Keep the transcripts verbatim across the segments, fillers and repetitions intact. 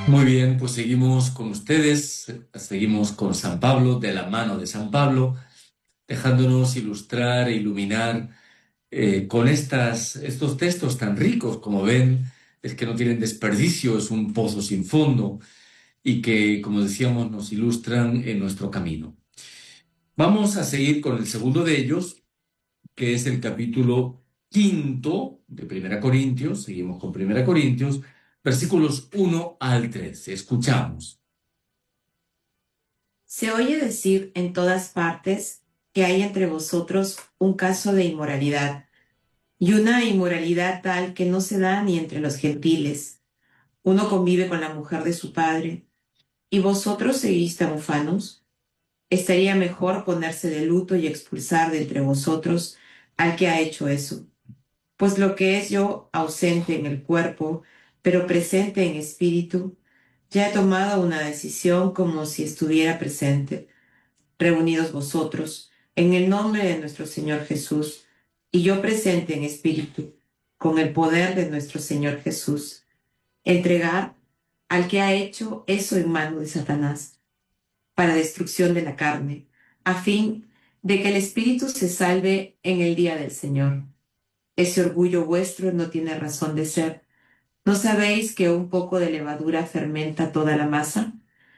Muy bien, pues seguimos con ustedes, seguimos con San Pablo, de la mano de San Pablo, dejándonos ilustrar e iluminar eh, con estas, estos textos tan ricos, como ven, es que no tienen desperdicio, es un pozo sin fondo y que, como decíamos, nos ilustran en nuestro camino. Vamos a seguir con el segundo de ellos, que es el capítulo quinto de Primera Corintios, seguimos con Primera Corintios, versículos uno al tres. Escuchamos. Se oye decir en todas partes que hay entre vosotros un caso de inmoralidad, y una inmoralidad tal que no se da ni entre los gentiles. Uno convive con la mujer de su padre, y vosotros seguís tan ufanos. Estaría mejor ponerse de luto y expulsar de entre vosotros al que ha hecho eso. Pues lo que es yo ausente en el cuerpo, pero presente en espíritu, ya he tomado una decisión como si estuviera presente, reunidos vosotros, en el nombre de nuestro Señor Jesús, y yo presente en espíritu, con el poder de nuestro Señor Jesús, entregar al que ha hecho eso en mano de Satanás, para destrucción de la carne, a fin de que el espíritu se salve en el día del Señor. Ese orgullo vuestro no tiene razón de ser. ¿No sabéis que un poco de levadura fermenta toda la masa?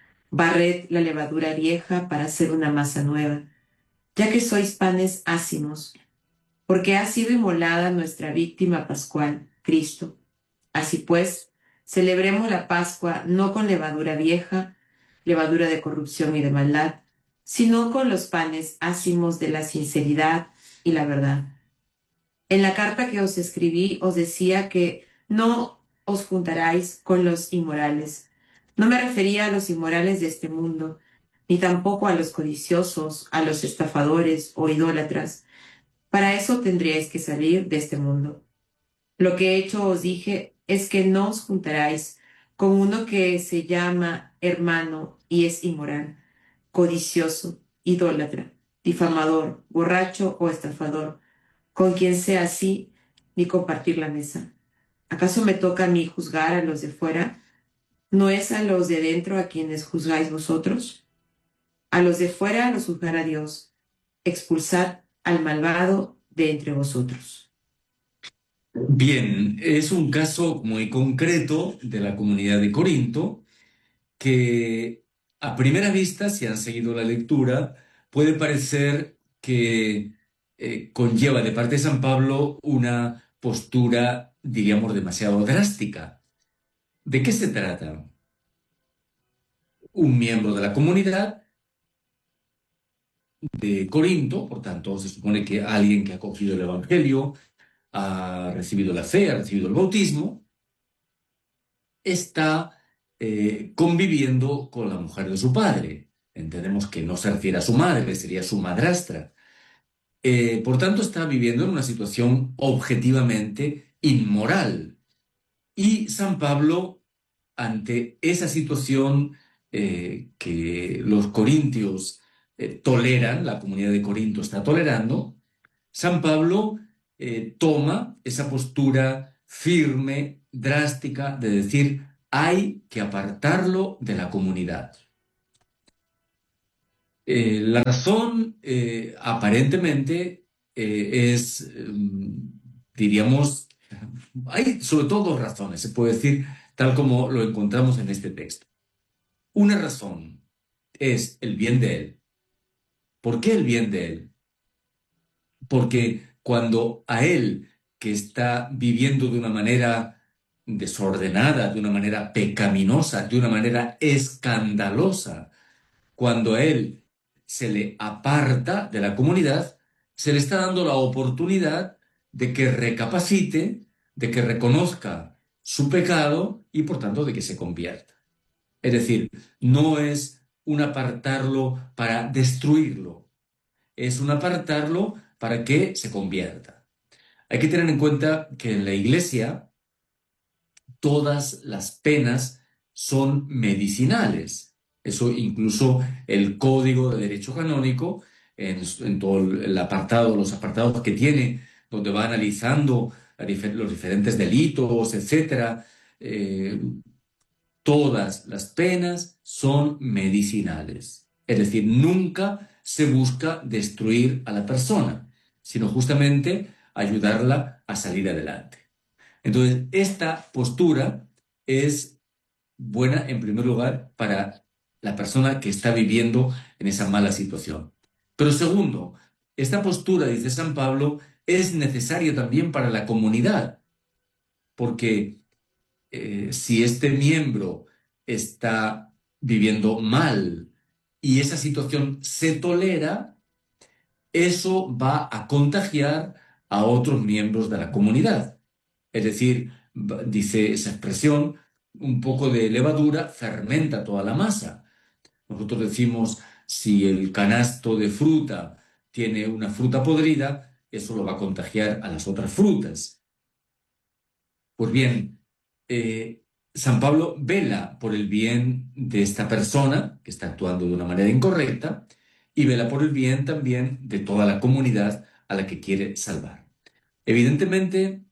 Barred la levadura vieja para hacer una masa nueva, ya que sois panes ácimos, porque ha sido inmolada nuestra víctima pascual, Cristo. Así pues, celebremos la Pascua no con levadura vieja, levadura de corrupción y de maldad, sino con los panes ácimos de la sinceridad y la verdad. En la carta que os escribí os decía que no os juntaráis con los inmorales. No me refería a los inmorales de este mundo, ni tampoco a los codiciosos, a los estafadores o idólatras. Para eso tendríais que salir de este mundo. Lo que he hecho os dije es que no os juntaráis con uno que se llama hermano y es inmoral, codicioso, idólatra, difamador, borracho o estafador, con quien sea así, ni compartir la mesa. ¿Acaso me toca a mí juzgar a los de fuera? ¿No es a los de dentro a quienes juzgáis vosotros? A los de fuera los juzgará Dios. Expulsad al malvado de entre vosotros. Bien, es un caso muy concreto de la comunidad de Corinto que a primera vista, si han seguido la lectura, puede parecer que eh, conlleva de parte de San Pablo una postura, diríamos, demasiado drástica. ¿De qué se trata? Un miembro de la comunidad de Corinto, por tanto, se supone que alguien que ha cogido el Evangelio, ha recibido la fe, ha recibido el bautismo, está eh, conviviendo con la mujer de su padre. Entendemos que no se refiere a su madre, sería su madrastra. Eh, por tanto, está viviendo en una situación objetivamente inmoral. Y San Pablo, ante esa situación eh, que los corintios eh, toleran, la comunidad de Corinto está tolerando, San Pablo eh, toma esa postura firme, drástica, de decir, hay que apartarlo de la comunidad. Eh, la razón, eh, aparentemente, eh, es, mm, diríamos, hay sobre todo dos razones, se puede decir, tal como lo encontramos en este texto. Una razón es el bien de él. ¿Por qué el bien de él? Porque cuando a él, que está viviendo de una manera desordenada, de una manera pecaminosa, de una manera escandalosa, cuando a él se le aparta de la comunidad, se le está dando la oportunidad de que recapacite, de que reconozca su pecado y por tanto de que se convierta. Es decir, no es un apartarlo para destruirlo, es un apartarlo para que se convierta. Hay que tener en cuenta que en la Iglesia todas las penas son medicinales. Eso incluso el Código de Derecho Canónico, en, en todo el apartado, los apartados que tiene, donde va analizando los diferentes delitos, etcétera, eh, todas las penas son medicinales. Es decir, nunca se busca destruir a la persona, sino justamente ayudarla a salir adelante. Entonces, esta postura es buena, en primer lugar, para la persona que está viviendo en esa mala situación. Pero segundo, esta postura, dice San Pablo, es necesaria también para la comunidad, porque eh, si este miembro está viviendo mal y esa situación se tolera, eso va a contagiar a otros miembros de la comunidad. Es decir, dice esa expresión, un poco de levadura fermenta toda la masa. Nosotros decimos, si el canasto de fruta tiene una fruta podrida, eso lo va a contagiar a las otras frutas. Pues bien, eh, San Pablo vela por el bien de esta persona que está actuando de una manera incorrecta y vela por el bien también de toda la comunidad a la que quiere salvar. Evidentemente,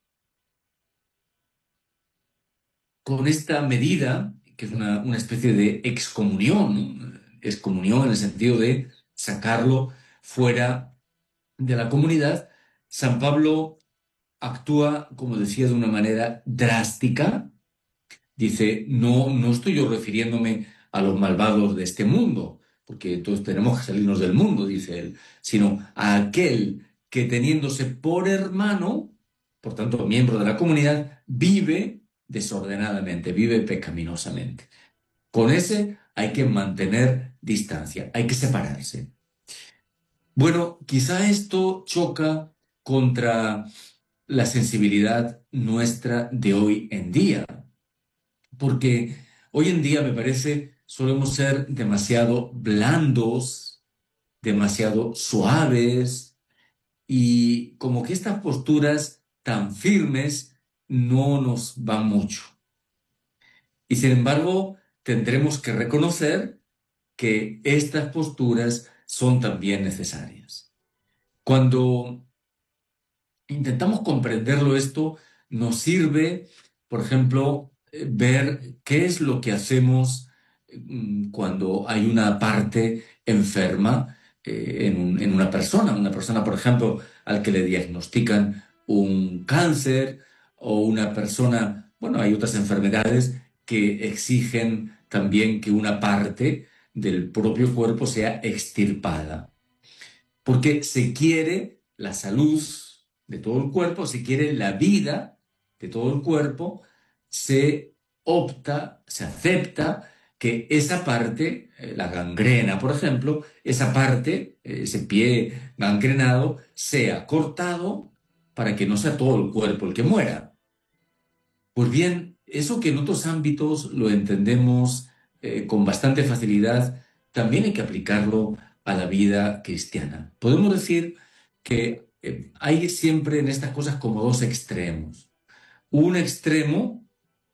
con esta medida, que es una, una especie de excomunión, ¿no? Excomunión en el sentido de sacarlo fuera de la comunidad, San Pablo actúa, como decía, de una manera drástica. Dice, no, no estoy yo refiriéndome a los malvados de este mundo, porque todos tenemos que salirnos del mundo, dice él, sino a aquel que teniéndose por hermano, por tanto miembro de la comunidad, vive desordenadamente, vive pecaminosamente. Con ese hay que mantener distancia, hay que separarse. Bueno, quizá esto choca contra la sensibilidad nuestra de hoy en día, porque hoy en día me parece solemos ser demasiado blandos, demasiado suaves y como que estas posturas tan firmes no nos van mucho. Y sin embargo, tendremos que reconocer que estas posturas son también necesarias. Cuando intentamos comprenderlo esto, nos sirve, por ejemplo, eh, ver qué es lo que hacemos mm, cuando hay una parte enferma eh, en, un- en una persona. Una persona, por ejemplo, al que le diagnostican un cáncer o una persona, bueno, hay otras enfermedades que exigen también que una parte del propio cuerpo sea extirpada porque se quiere la salud de todo el cuerpo, se quiere la vida de todo el cuerpo, se opta, se acepta que esa parte, eh, la gangrena, por ejemplo, esa parte, eh, ese pie gangrenado, sea cortado para que no sea todo el cuerpo el que muera. Pues bien, eso que en otros ámbitos lo entendemos eh, con bastante facilidad, también hay que aplicarlo a la vida cristiana. Podemos decir que eh, hay siempre en estas cosas como dos extremos. Un extremo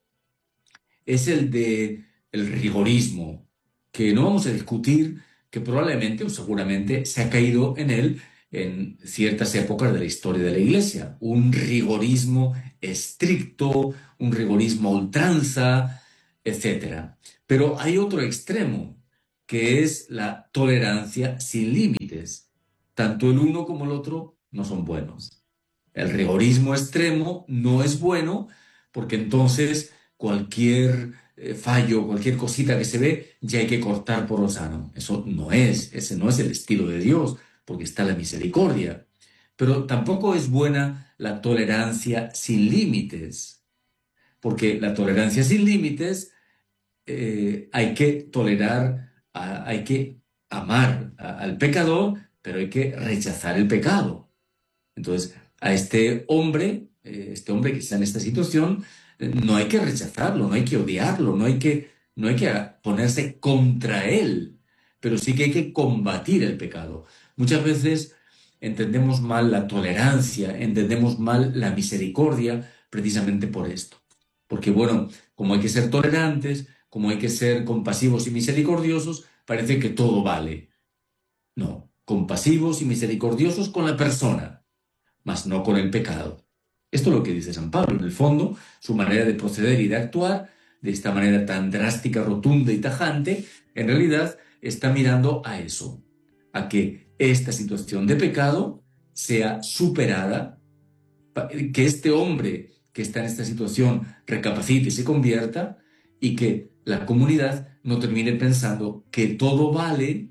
es el de el rigorismo, que no vamos a discutir, que probablemente o seguramente se ha caído en él en ciertas épocas de la historia de la Iglesia. Un rigorismo estricto, un rigorismo a ultranza, etcétera. Pero hay otro extremo, que es la tolerancia sin límites. Tanto el uno como el otro no son buenos. El rigorismo extremo no es bueno porque entonces cualquier eh, fallo, cualquier cosita que se ve, ya hay que cortar por lo sano. Eso no es, ese no es el estilo de Dios, porque está la misericordia. Pero tampoco es buena la tolerancia sin límites, porque la tolerancia sin límites eh, hay que tolerar, a- hay que amar a- al pecador, pero hay que rechazar el pecado. Entonces, a este hombre, eh, este hombre que está en esta situación, eh, no hay que rechazarlo, no hay que odiarlo, no hay que, no hay que ponerse contra él, pero sí que hay que combatir el pecado. Muchas veces entendemos mal la tolerancia, entendemos mal la misericordia precisamente por esto. Porque bueno, como hay que ser tolerantes, como hay que ser compasivos y misericordiosos, parece que todo vale. No, compasivos y misericordiosos con la persona mas no con el pecado. Esto es lo que dice San Pablo. En el fondo, su manera de proceder y de actuar de esta manera tan drástica, rotunda y tajante, en realidad está mirando a eso, a que esta situación de pecado sea superada, que este hombre que está en esta situación recapacite y se convierta, y que la comunidad no termine pensando que todo vale,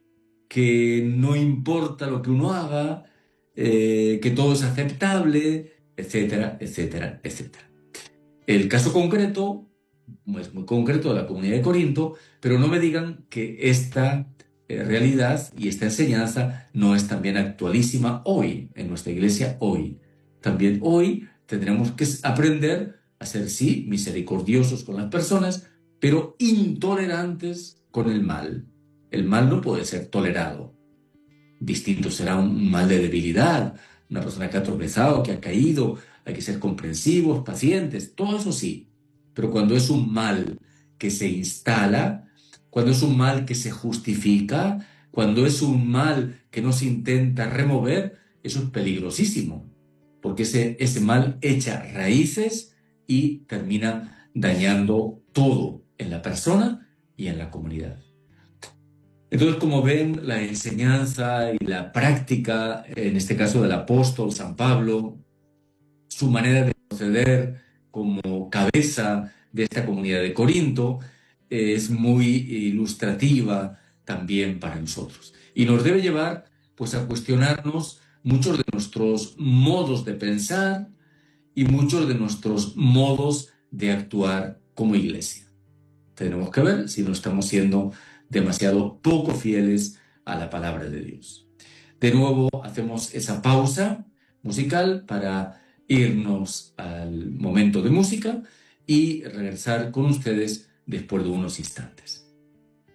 que no importa lo que uno haga, eh, que todo es aceptable, etcétera, etcétera, etcétera. El caso concreto es muy concreto de la comunidad de Corinto, pero no me digan que esta eh, realidad y esta enseñanza no es también actualísima hoy, en nuestra iglesia hoy. También hoy tendremos que aprender a ser, sí, misericordiosos con las personas, pero intolerantes con el mal. El mal no puede ser tolerado. Distinto será un mal de debilidad, una persona que ha tropezado, que ha caído. Hay que ser comprensivos, pacientes, todo eso sí. Pero cuando es un mal que se instala, cuando es un mal que se justifica, cuando es un mal que no se intenta remover, eso es peligrosísimo, porque ese, ese mal echa raíces y termina dañando todo en la persona y en la comunidad. Entonces, como ven, la enseñanza y la práctica, en este caso del apóstol San Pablo, su manera de proceder como cabeza de esta comunidad de Corinto, es muy ilustrativa también para nosotros. Y nos debe llevar pues, a cuestionarnos muchos de nuestros modos de pensar y muchos de nuestros modos de actuar como iglesia. Tenemos que ver si no estamos siendo demasiado poco fieles a la palabra de Dios. De nuevo hacemos esa pausa musical para irnos al momento de música y regresar con ustedes después de unos instantes.